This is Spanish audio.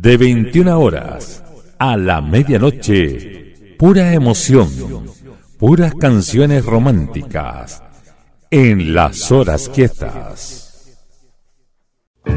de 21 horas a la medianoche, pura emoción, puras canciones románticas, en las horas quietas.